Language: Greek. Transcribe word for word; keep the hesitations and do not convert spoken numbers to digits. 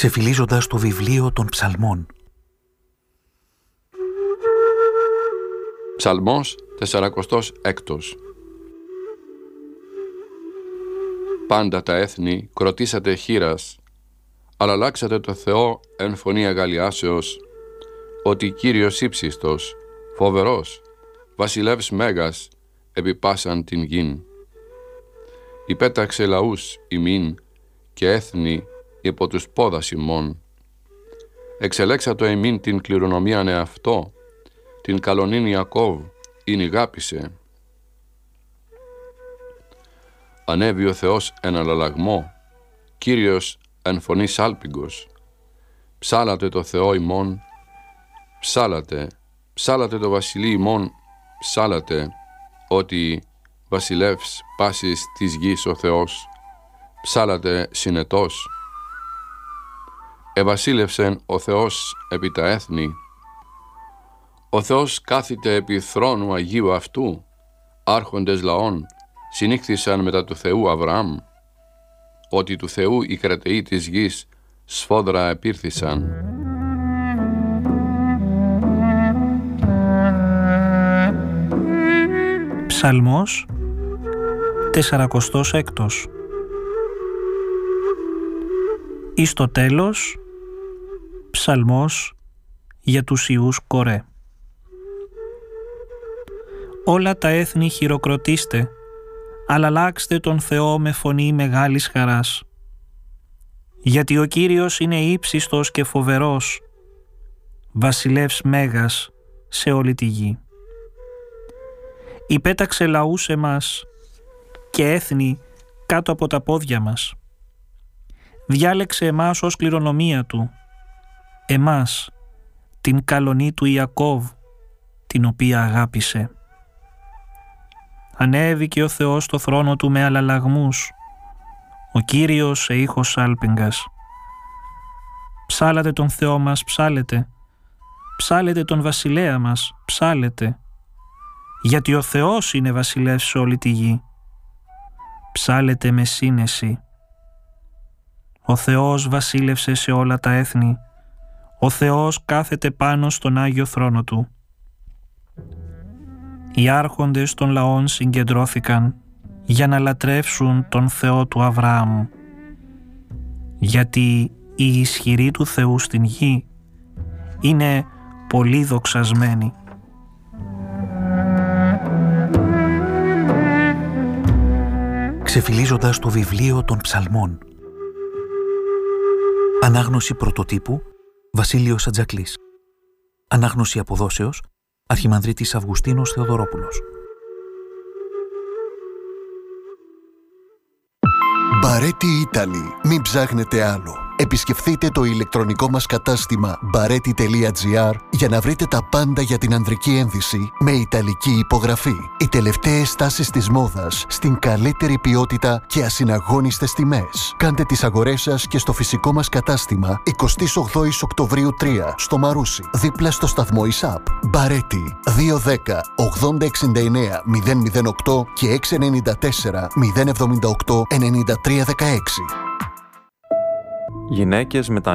ξεφυλίζοντας το βιβλίο των ψαλμών. Ψαλμός τεσσαρακοστός έκτος. Πάντα τα έθνη κροτήσατε χήρας, αλλά αλλάξατε το Θεό εν φωνή αγαλιάσεως, ότι Κύριος ύψιστος, φοβερός, βασιλεύς μέγας, επιπάσαν την γην. Υπέταξε λαούς ημίν και έθνη υπό τους πόδας ημών. Εξελέξατο εμήν την κληρονομίαν εαυτό, την καλονήν Ιακώβ ειν ηγάπησε. Ανέβη ο Θεός εν αλλαλαγμό, Κύριος εν φωνή σάλπιγγος. Ψάλατε το Θεό ημών, ψάλατε, ψάλατε το βασιλεί ημών, ψάλατε, ότι βασιλεύς πάσης της γης ο Θεός, ψάλατε συνετός. Εβασίλευσεν ο Θεός επί τα έθνη. Ο Θεός κάθεται επί θρόνου Αγίου αυτού, άρχοντες λαών συνήχθησαν μετά του Θεού Αβραάμ, ότι του Θεού οι κρατεοί της γης σφόδρα επήρθησαν. Ψαλμός τεσσαρακοστός έκτος. Εις το τέλος, ψαλμός για τους ιούς Κορέ. Όλα τα έθνη χειροκροτήστε, αλλά αλλάξτε τον Θεό με φωνή μεγάλης χαράς. Γιατί ο Κύριος είναι ύψιστος και φοβερός, βασιλεύς μέγας σε όλη τη γη. Υπέταξε λαούς εμάς και έθνη κάτω από τα πόδια μας. Διάλεξε εμάς ως κληρονομία του, εμάς την καλονή του Ιακώβ, την οποία αγάπησε. Ανέβηκε ο Θεός στο θρόνο του με αλλαλαγμούς, ο Κύριος σε ήχος σάλπιγγας. Ψάλατε τον Θεό μας, ψάλετε, ψάλετε τον βασιλέα μας, ψάλετε, γιατί ο Θεός είναι βασιλεύς σε όλη τη γη. Ψάλετε με σύνεση. Ο Θεός βασίλευσε σε όλα τα έθνη, ο Θεός κάθεται πάνω στον Άγιο θρόνο του. Οι άρχοντες των λαών συγκεντρώθηκαν για να λατρεύσουν τον Θεό του Αβραάμ, γιατί η ισχυρή του Θεού στην γη είναι πολύ δοξασμένη. Ξεφυλίζοντας το βιβλίο των ψαλμών. Ανάγνωση πρωτοτύπου Βασίλειος Ατζακλής. Ανάγνωση αποδόσεως Αρχιμανδρίτης Αυγουστίνος Θεοδωρόπουλος. Μπαρέτι Ήταλι. Μην ψάχνετε άλλο. Επισκεφθείτε το ηλεκτρονικό μας κατάστημα μπαρέτι τελεία τζι άρ για να βρείτε τα πάντα για την ανδρική ένδυση με ιταλική υπογραφή. Οι τελευταίες τάσεις της μόδας στην καλύτερη ποιότητα και ασυναγώνιστες τιμές. Κάντε τις αγορές σας και στο φυσικό μας κατάστημα εικοστή ογδόη Οκτωβρίου τρία στο Μαρούσι, δίπλα στο σταθμό ΙΣΑΠ. Μπαρέτι δύο ένα μηδέν ογδόντα εξήντα εννέα μηδέν μηδέν οκτώ και έξι εννιά τέσσερα μηδέν εβδομήντα οκτώ ενενήντα τρία δεκαέξι. Γυναίκες με τα